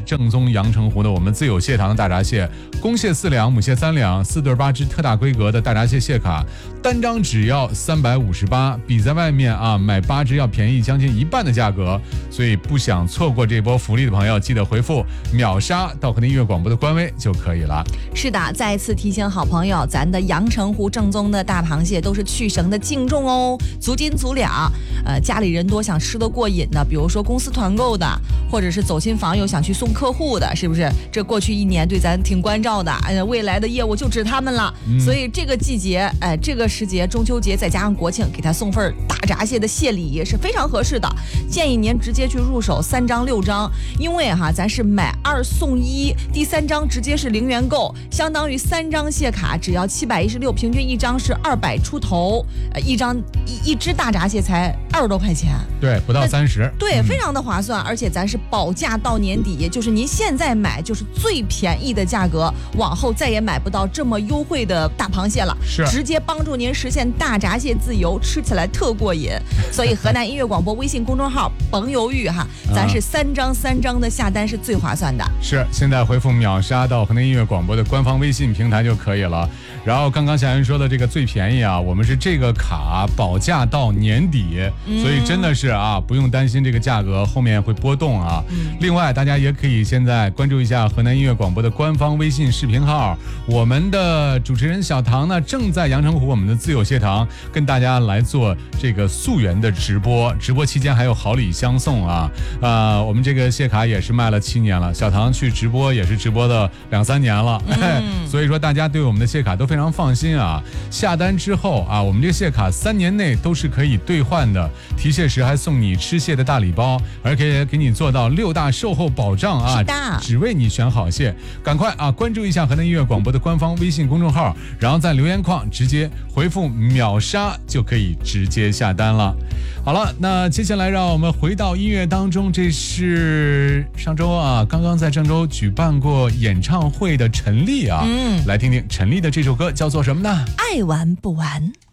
正宗阳澄湖的我们自有蟹塘的大闸蟹，公蟹4两，母蟹3两，4对8只特大规格的大闸蟹蟹卡，单张只要358，比在外面买8只要便宜将近1半的价格。所以不想错过这波福利的朋友，记得回复秒杀到河南音乐广播的官微就可以了。 是的，再次提醒好朋友，咱的阳澄湖正宗的大螃蟹都是去绳的净重哦，足斤足两。家里人多想吃得过瘾的，比如说公司团购的，或者是走亲访友想去送客户的，是不是？这过去1年对咱挺关照的，未来的业务就指他们了。所以这个季节，这个时节，中秋节再加上国庆，给他送份大闸蟹的蟹礼是非常合适的。建议您直接去入手3张6张，因为咱是买2送1，第3张直接是0元购，相当于3张蟹卡只要716，平均1张是200出头，一只大闸蟹才20多块钱， 对，不到30， 对，非常的划算，而且咱是保价到年底，就是您现在买就是最便宜的价格，往后再也买不到这么优惠的大螃蟹了， 是直接帮助您实现大闸蟹自由，吃起来特过瘾。所以河南音乐广播微信公众号甭犹豫咱是3张的下单是最划算的。 是，现在回复秒杀到河南音乐广播的官方微信平台就可以了。然后刚刚夏云说的这个最便宜我们是这个卡保价到年底，所以真的是不用担心这个价格后面会波动另外大家也可以现在关注一下河南音乐广播的官方微信视频号，我们的主持人小唐呢正在阳澄湖我们的自有蟹塘跟大家来做这个溯源的直播期间还有好礼相送我们这个蟹卡也是卖了7年了，小唐去直播也是直播的2-3年了，所以说大家对我们的蟹卡都非常放心下单之后我们这个蟹卡3年内都是可以兑换的，提蟹时还送你吃蟹的大礼包，而且给你做到6大售后保障是的， 只为你选好蟹。赶快关注一下河南音乐广播的官方微信公众号，然后在留言框直接回复秒杀就可以直接下单了。好了，那接下来让我们回到音乐当中，这是上周刚刚在郑州举办过演唱会的陈粒来听听陈粒的这首歌叫做什么呢？ 爱玩不玩。